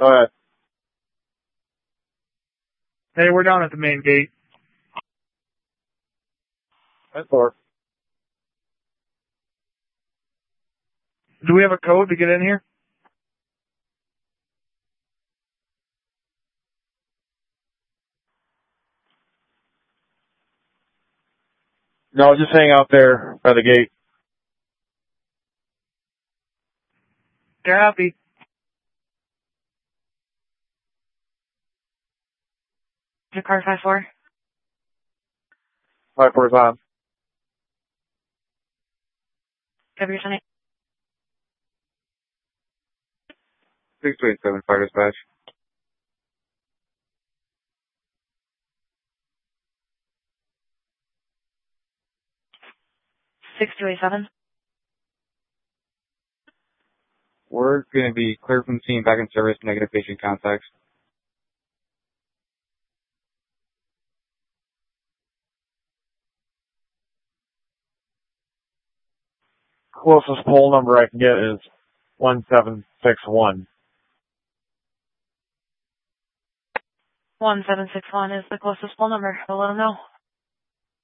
Go ahead. Hey, we're down at the main gate. That's four. Do we have a code to get in here? No, just hang out there by the gate. Copy. Your car 5-4. 5-4's on. Cover your 10-8. 627 fire dispatch. 6287. We're going to be clear from the scene, back in service, negative patient contacts. Closest pole number I can get is 1761. 1761 is the closest phone number. We'll let them know.